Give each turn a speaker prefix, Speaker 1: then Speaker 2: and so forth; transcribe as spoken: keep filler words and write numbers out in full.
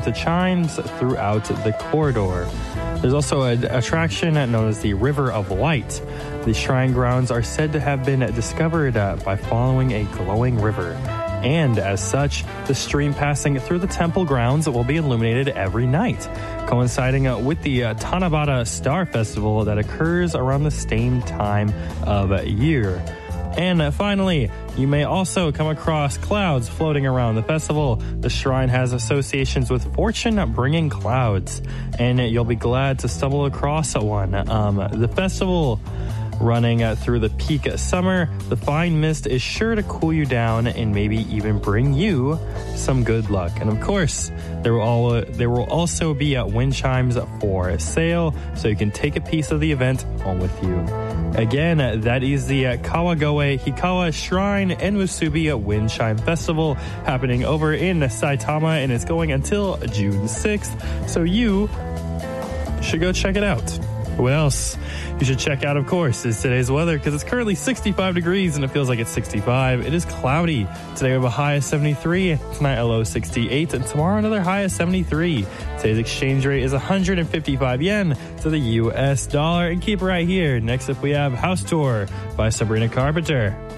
Speaker 1: to chimes throughout the corridor. There's also an attraction known as the River of Light. The shrine grounds are said to have been discovered uh, by following a glowing river. And as such, the stream passing through the temple grounds will be illuminated every night, coinciding uh, with the uh, Tanabata Star Festival that occurs around the same time of year. And uh, finally, you may also come across clouds floating around the festival. The shrine has associations with fortune-bringing clouds, and you'll be glad to stumble across one. Um, the festival running uh, through the peak summer, the fine mist is sure to cool you down and maybe even bring you some good luck. And of course, there will all, uh, there will also be uh, wind chimes for sale, so you can take a piece of the event home with you. Again, uh, that is the uh, Kawagoe Hikawa Shrine and Musubi Wind Chime Festival happening over in Saitama, and it's going until June sixth, so you should go check it out. What else you should check out, of course, is today's weather, because it's currently sixty-five degrees and it feels like it's sixty-five. It is cloudy. Today we have a high of seventy-three, tonight a low of sixty-eight, and tomorrow another high of seventy-three. Today's exchange rate is one hundred fifty-five yen to the U S dollar. And keep it right here. Next up we have House Tour by Sabrina Carpenter.